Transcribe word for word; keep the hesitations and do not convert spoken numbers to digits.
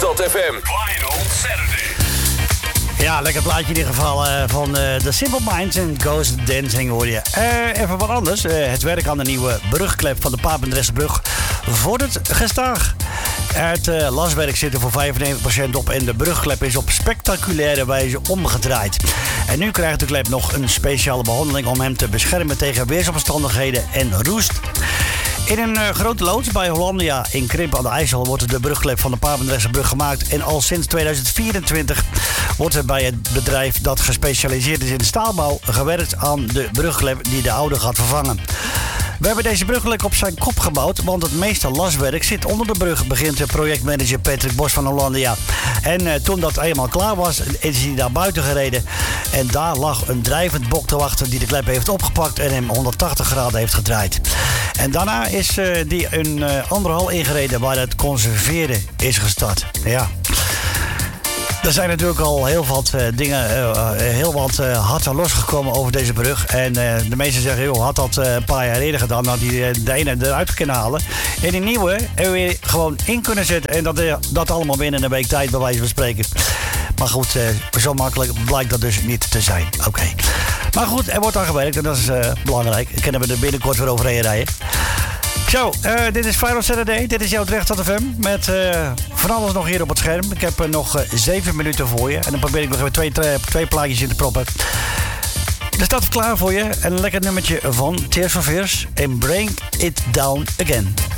Drenthe F M. Final Saturday. Ja, lekker plaatje in ieder geval uh, van uh, The Simple Minds en Ghost Dancing hoor je. Uh, even wat anders. Uh, het werk aan de nieuwe brugklep van de Papendrechtbrug vordert gestaag. Het uh, laswerk zit er voor vijfennegentig procent op en de brugklep is op spectaculaire wijze omgedraaid. En nu krijgt de klep nog een speciale behandeling om hem te beschermen tegen weersomstandigheden en roest. In een uh, grote loods bij Hollandia in Krimpen aan de IJssel wordt de brugklep van de Papendrechtsbrug gemaakt. En al sinds tweeduizend vierentwintig wordt er bij het bedrijf dat gespecialiseerd is in de staalbouw gewerkt aan de brugklep die de oude gaat vervangen. We hebben deze brugklep op zijn kop gebouwd, want het meeste laswerk zit onder de brug, begint de projectmanager Patrick Bos van Hollandia. En uh, toen dat eenmaal klaar was, is hij daar buiten gereden. En daar lag een drijvend bok te wachten die de klep heeft opgepakt en hem honderdtachtig graden heeft gedraaid. En daarna is uh, die een uh, andere hal ingereden waar het conserveren is gestart. Ja. Er zijn natuurlijk al heel wat uh, dingen, uh, heel wat uh, hard losgekomen over deze brug. En uh, de meesten zeggen, joh, had dat uh, een paar jaar eerder gedaan, had hij de ene eruit kunnen halen. En die nieuwe hebben we weer gewoon in kunnen zetten. En dat, uh, dat allemaal binnen een week tijd, bij wijze van spreken. Maar goed, uh, zo makkelijk blijkt dat dus niet te zijn. Oké. Okay. Maar goed, er wordt aan gewerkt en dat is uh, belangrijk. Dan kunnen we er binnenkort weer overheen rijden. Zo, uh, dit is Final Saturday. Dit is jouw Drenthe F M. Met uh, van alles nog hier op het scherm. Ik heb uh, nog uh, zeven minuten voor je. En dan probeer ik nog even twee, twee, twee plaatjes in te proppen. Er staat er klaar voor je. Een lekker nummertje van Tears for Fears. En Bring It Down Again.